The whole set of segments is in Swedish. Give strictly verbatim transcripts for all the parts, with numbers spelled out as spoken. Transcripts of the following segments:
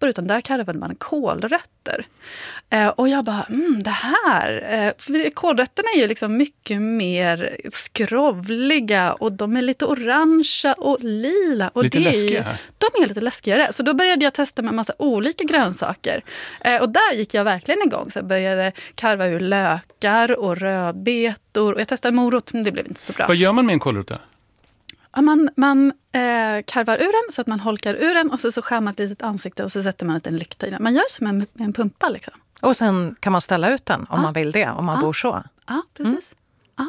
ärtor utan där karvade man kålrötter. Eh, och jag bara, mm, det här... Eh, för kålrötterna är ju liksom mycket mer skrovliga och de är lite orangea och lila. Och lite det läskiga. Är ju, de är lite läskigare. Så då började jag testa med en massa olika grönsaker. Eh, och där gick jag verkligen igång. Så jag började karva ur lökar och rödbetor. Och jag testade morot, men det blev inte så bra. Vad gör man med en kålrot då? Ja, man man eh, karvar ur den så att man holkar ur den och så, så skär man ett litet ansikte och så sätter man en lykta i den. Man gör som en, en pumpa liksom. Och sen kan man ställa ut den om ja. man vill det, om man ja. bor så. Ja, precis. Mm. Ja.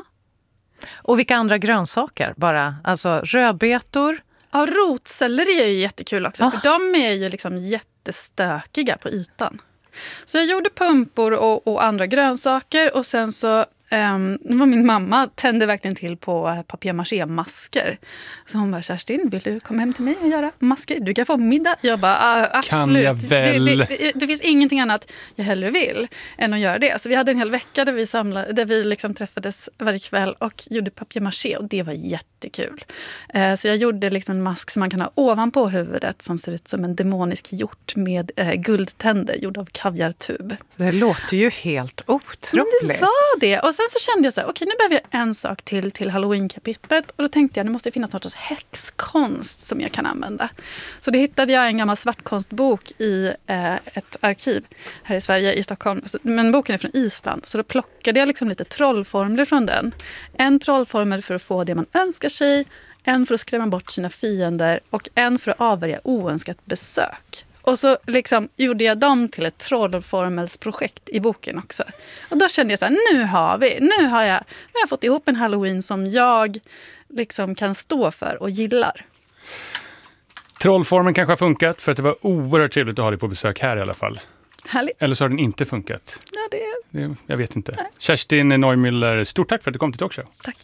Och vilka andra grönsaker? Bara, alltså rödbetor? Ja, rotselleri är ju jättekul också. Ah. För de är ju liksom jättestökiga på ytan. Så jag gjorde pumpor och, och andra grönsaker och sen så Um, var min mamma tände verkligen till på uh, papier-maché-masker. Så hon bara, Kerstin, vill du komma hem till mig och göra masker? Du kan få middag. Jag bara, uh, absolut. Kan jag väl? Det, det, det finns ingenting annat jag hellre vill än att göra det. Så vi hade en hel vecka där vi, samlade, där vi liksom träffades varje kväll och gjorde papier-maché. Och det var jättekul. Uh, så jag gjorde liksom en mask som man kan ha ovanpå huvudet som ser ut som en demonisk hjort med uh, guldtänder gjord av kaviartub. Det låter ju helt otroligt. Men det var det. Och sen så kände jag så här, okej, nu behöver jag en sak till till Halloween-kapitlet. Och då tänkte jag, det måste finnas något sorts häxkonst som jag kan använda. Så då hittade jag en gammal svartkonstbok i eh, ett arkiv här i Sverige, i Stockholm. Men boken är från Island. Så då plockade jag liksom lite trollformler från den. En trollformel för att få det man önskar sig. En för att skrämma bort sina fiender. Och en för att avvärja oönskat besök. Och så liksom gjorde jag dem till ett trollformelsprojekt i boken också. Och då kände jag så här, nu har vi, nu har jag, nu har jag fått ihop en Halloween som jag liksom kan stå för och gillar. Trollformen kanske har funkat för att det var oerhört trevligt att ha dig på besök här i alla fall. Härligt. Eller så har den inte funkat. Ja, det är... Det, jag vet inte. Nej. Kerstin Neumüller, stort tack för att du kom till Talkshow. Tack.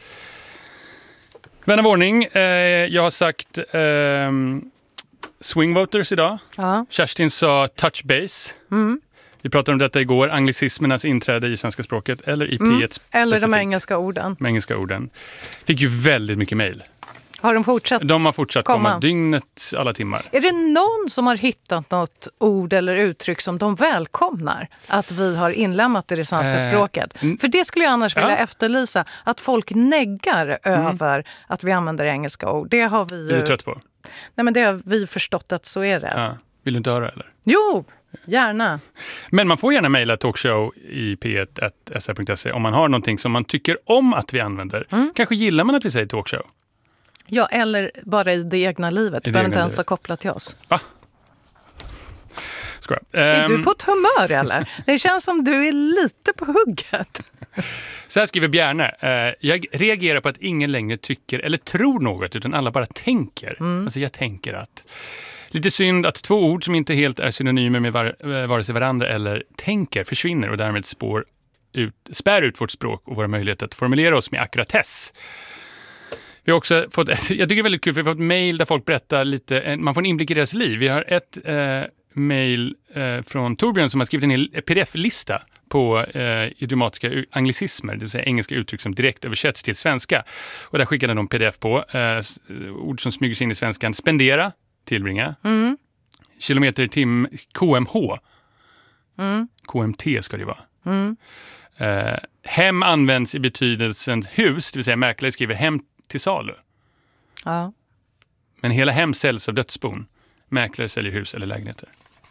Vän av ordning, eh, jag har sagt... Eh, Swing voters idag. Ja. Kerstin sa touch base. Mm. Vi pratade om detta igår. Anglicismernas inträde i svenska språket. Eller i P ett mm. Eller specifikt. de engelska orden. De engelska orden. Fick ju väldigt mycket mejl. Har de fortsatt De har fortsatt komma, komma dygnet alla timmar. Är det någon som har hittat något ord eller uttryck som de välkomnar att vi har inlämnat i det svenska Eh, språket? n- För det skulle jag annars vilja Ja. efterlysa. Att folk neggar över att vi använder engelska ord. Det har vi ju... Är du trött på? Nej, men det har vi förstått att så är det. Ja. Vill du inte höra eller? Jo, gärna. Men man får gärna mejla talkshow i p ett at s r punkt se om man har någonting som man tycker om att vi använder. Mm. Kanske gillar man att vi säger talkshow. Ja, eller bara i det egna livet. Det behöver inte ens vara kopplat till oss. Va? Skoja. Är Um, du på ett humör eller? Det känns som du är lite på hugget. Så här skriver Bjärne. Uh, jag reagerar på att ingen längre tycker eller tror något utan alla bara tänker. Mm. Alltså jag tänker att... Lite synd att två ord som inte helt är synonymer med var, vare sig varandra eller tänker försvinner och därmed spår ut, spär ut vårt språk och våra möjligheter att formulera oss med akkuratess. Vi har också fått, jag tycker det är väldigt kul för vi har fått mejl där folk berättar lite, man får en inblick i deras liv. Vi har ett eh, mejl eh, från Torbjörn som har skrivit en hel P D F-lista på eh, idiomatiska anglicismer, det vill säga engelska uttryck som direkt översätts till svenska. Och där skickade de P D F på eh, ord som smyger sig in i svenskan. Spendera, tillbringa. Mm. Kilometer i tim, K M H. Mm. K M T ska det vara. Mm. Eh, hem används i betydelsen hus, det vill säga mäklare skriver hem till salu. Ja. Men hela hem säljs av dödsbon. Mäklare säljer hus eller lägenheter.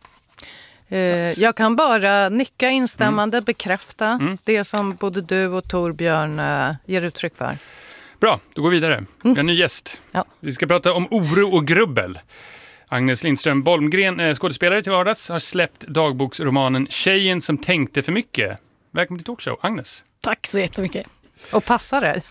Eh, jag kan bara nicka instämmande, mm. bekräfta mm. det som både du och Torbjörn eh, ger uttryck för. Bra, då går vi vidare. Vi har en ny gäst. Ja. Vi ska prata om oro och grubbel. Agnes Lindström Bolmgren, skådespelare till vardags, har släppt dagboksromanen Tjejen som tänkte för mycket. Välkommen till Talkshow, Agnes. Tack så jättemycket. Och passar dig.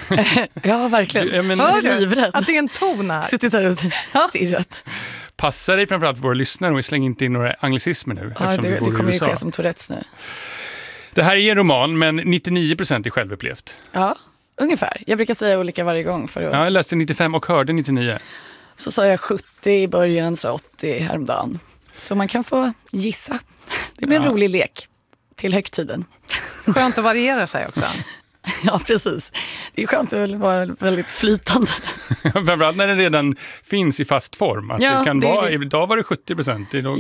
Ja, verkligen. Du, ja, men, Hör jag är livrädd. att det är en ton här. Suttit här och stirrat. Passar dig framförallt våra lyssnare och vi slänger inte in några anglicismer nu. Ja, det, det kommer ju ske som Tourettes nu. Det här är en roman, men nittionio procent är självupplevt. Ja, ungefär. Jag brukar säga olika varje gång. För att... Ja, jag läste nittiofem och hörde nittionio. Så sa jag sjuttio i början, så åttio häromdagen. Så man kan få gissa. Det blir en ja. rolig lek till högtiden. Skönt att variera sig också. Ja, precis. Det är skönt att vara väldigt flytande. Framförallt när den redan finns i fast form. Att Ja, det kan det vara, det. idag var det sjuttio procent.